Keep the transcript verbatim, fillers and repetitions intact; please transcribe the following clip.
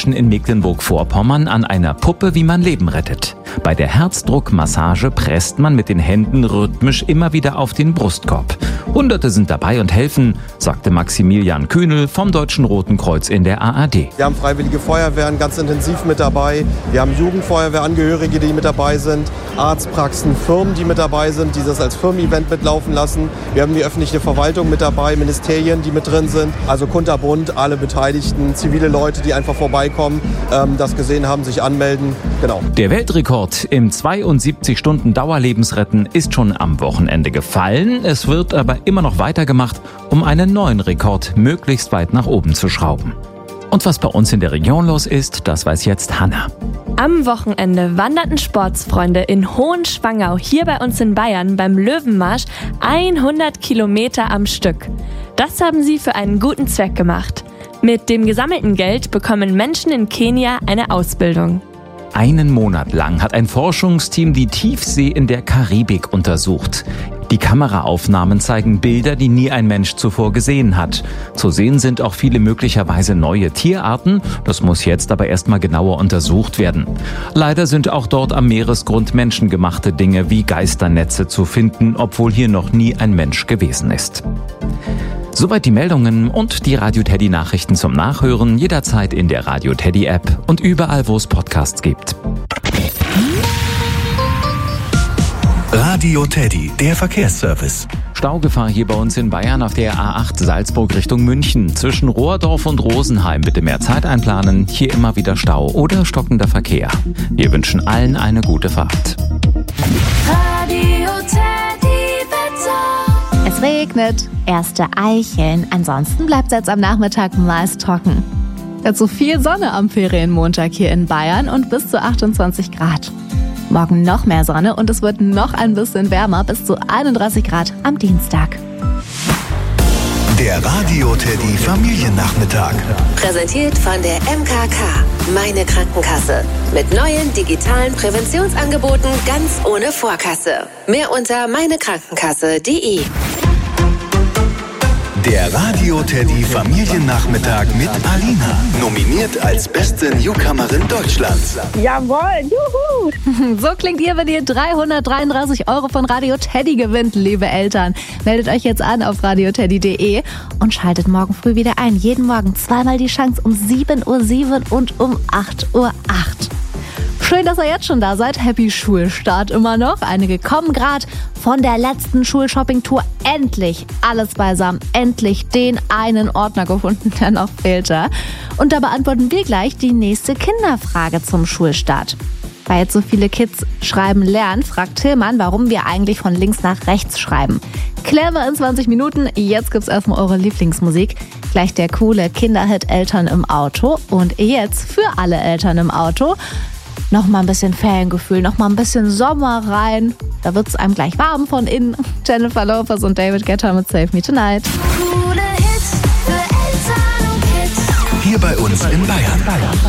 Menschen in Mecklenburg-Vorpommern an einer Puppe, wie man Leben rettet. Bei der Herzdruckmassage presst man mit den Händen rhythmisch immer wieder auf den Brustkorb. Hunderte sind dabei und helfen, sagte Maximilian Kühnel vom Deutschen Roten Kreuz in der A R D. Wir haben Freiwillige Feuerwehren ganz intensiv mit dabei. Wir haben Jugendfeuerwehrangehörige, die mit dabei sind. Arztpraxen, Firmen, die mit dabei sind, die das als Firmen-Event mitlaufen lassen. Wir haben die öffentliche Verwaltung mit dabei, Ministerien, die mit drin sind. Also kunterbunt, alle Beteiligten, zivile Leute, die einfach vorbeikommen, ähm, das gesehen haben, sich anmelden. Genau. Der Weltrekord im zweiundsiebzig Stunden Dauerlebensretten ist schon am Wochenende gefallen. Es wird aber immer noch weitergemacht, um einen neuen Rekord möglichst weit nach oben zu schrauben. Und was bei uns in der Region los ist, das weiß jetzt Hanna. Am Wochenende wanderten Sportsfreunde in Hohenschwangau hier bei uns in Bayern beim Löwenmarsch hundert Kilometer am Stück. Das haben sie für einen guten Zweck gemacht. Mit dem gesammelten Geld bekommen Menschen in Kenia eine Ausbildung. Einen Monat lang hat ein Forschungsteam die Tiefsee in der Karibik untersucht. Die Kameraaufnahmen zeigen Bilder, die nie ein Mensch zuvor gesehen hat. Zu sehen sind auch viele möglicherweise neue Tierarten. Das muss jetzt aber erstmal genauer untersucht werden. Leider sind auch dort am Meeresgrund menschengemachte Dinge wie Geisternetze zu finden, obwohl hier noch nie ein Mensch gewesen ist. Soweit die Meldungen und die Radio Teddy Nachrichten zum Nachhören jederzeit in der Radio Teddy App und überall, wo es Podcasts gibt. Radio Teddy, der Verkehrsservice. Staugefahr hier bei uns in Bayern auf der A acht Salzburg Richtung München. Zwischen Rohrdorf und Rosenheim bitte mehr Zeit einplanen. Hier immer wieder Stau oder stockender Verkehr. Wir wünschen allen eine gute Fahrt. Radio Teddy Wetter. Es regnet, erste Eicheln. Ansonsten bleibt es jetzt am Nachmittag meist trocken. Dazu viel Sonne am Ferienmontag hier in Bayern und bis zu achtundzwanzig Grad. Morgen noch mehr Sonne und es wird noch ein bisschen wärmer, bis zu einunddreißig Grad am Dienstag. Der Radio Teddy Familiennachmittag. Präsentiert von der M K K, meine Krankenkasse. Mit neuen digitalen Präventionsangeboten ganz ohne Vorkasse. Mehr unter meinekrankenkasse punkt de. Der Radio Teddy Familiennachmittag mit Alina. Nominiert als beste Newcomerin Deutschlands. Jawohl, juhu! So klingt ihr, wenn ihr dreihundertdreiunddreißig Euro von Radio Teddy gewinnt, liebe Eltern. Meldet euch jetzt an auf radio teddy punkt de und schaltet morgen früh wieder ein. Jeden Morgen zweimal die Chance um sieben Uhr sieben und um acht Uhr acht. Schön, dass ihr jetzt schon da seid. Happy Schulstart immer noch. Einige kommen gerade von der letzten Schulshopping-Tour. Endlich alles beisammen. Endlich den einen Ordner gefunden, der noch fehlte. Und da beantworten wir gleich die nächste Kinderfrage zum Schulstart. Weil jetzt so viele Kids schreiben lernen, fragt Tillmann, warum wir eigentlich von links nach rechts schreiben. Klären wir in zwanzig Minuten. Jetzt gibt's erstmal eure Lieblingsmusik. Gleich der coole Kinderhit Eltern im Auto. Und jetzt für alle Eltern im Auto noch mal ein bisschen Feriengefühl, noch mal ein bisschen Sommer rein. Da wird es einem gleich warm von innen. Jennifer Lopez und David Guetta mit Save Me Tonight. Coole Hits für Eltern und Kids. Hier bei uns in Bayern.